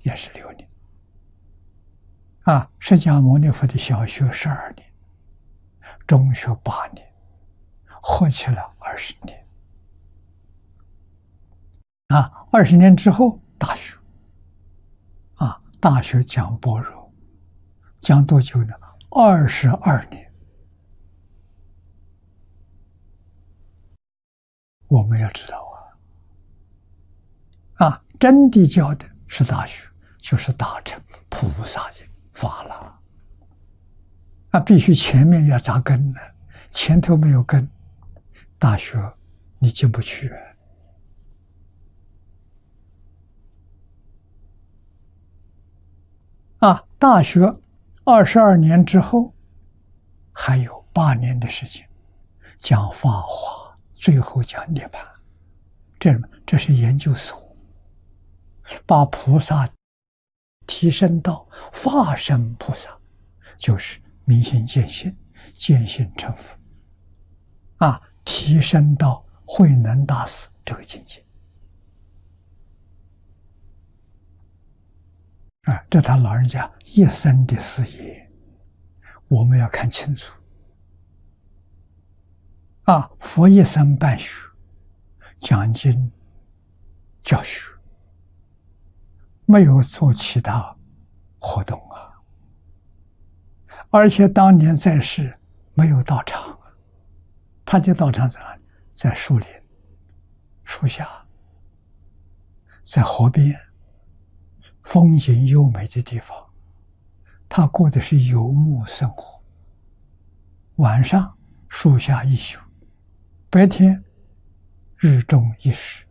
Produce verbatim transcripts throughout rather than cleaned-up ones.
也是六年。啊，释迦牟尼佛的小学十二年，中学八年，合起来二十年。啊，二十年之后大学。啊，大学讲般若，讲多久呢？二十二年。我们要知道啊，啊，真的教的是大学，就是大乘菩萨的法了。啊，必须前面要扎根呢，前头没有根，大学你进不去。啊，大学二十二年之后，还有八年的时间讲法华，最后讲涅槃。这这是研究所，把菩萨提升到法身菩萨，就是明心见性，见性成佛。啊，提升到慧能大师这个境界。啊，这他老人家一生的事业，我们要看清楚。啊，佛一生办学，讲经教学，没有做其他活动啊。而且当年在世没有道场，他的道场在哪里？在树林、树下，在河边。风景优美的地方，他过的是游牧生活。晚上树下一宿，白天日中一时。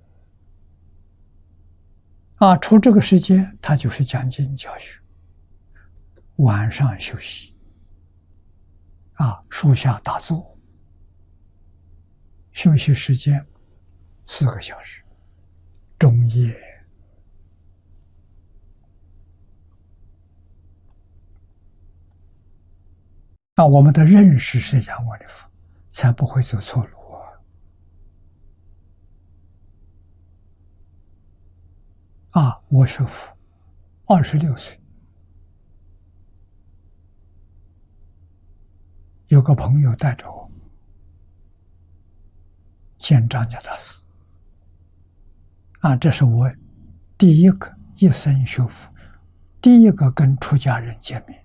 啊，除这个时间，他就是讲经教学。晚上休息，啊，树下打坐，休息时间四个小时，中夜。那我们的认识释迦牟尼佛，才不会走错路啊！啊，我学佛二十六岁，有个朋友带着我见张家大师。啊，这是我第一个一生学佛，第一个跟出家人见面。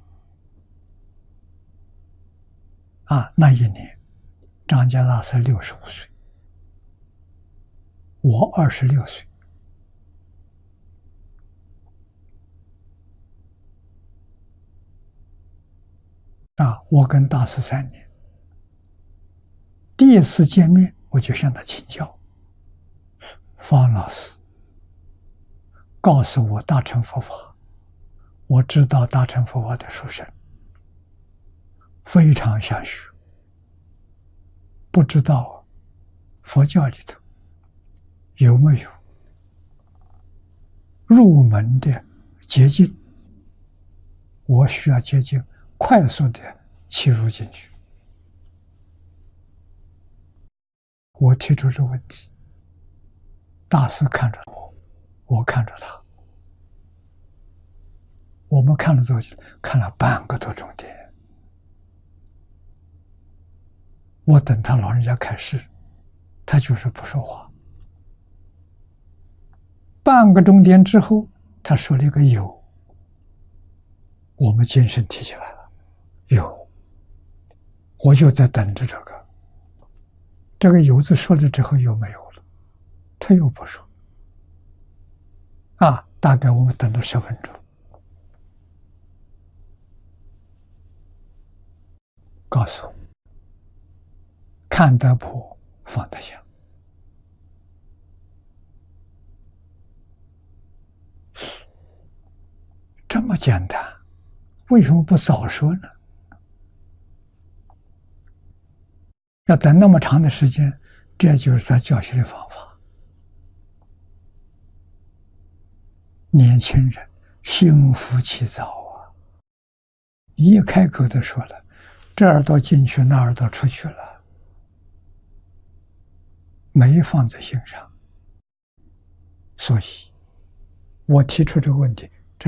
啊，那一年，张家大师六十五岁，我二十六岁。啊，我跟大师三年，第一次见面我就向他请教。方老师告诉我大乘佛法，我知道大乘佛法的殊胜，非常想学，不知道佛教里头有没有入门的捷径，我需要捷径，快速的切入进去。我提出这个问题，大师看着我，我看着他，我们看了多久？看了半个多钟点。我等他老人家开示，他就是不说话。半个钟点之后，他说了一个有，我们精神提起来了，有，我就在等着这个。这个有字说了之后又没有了，他又不说。啊，大概我们等了十分钟，告诉我，看得破，放得下。这么简单，为什么不早说呢？要等那么长的时间，这就是他教学的方法。年轻人心浮气躁啊，一开口都说了，这耳朵进去，那耳朵出去了，没放在心上。所以我提出这个问题，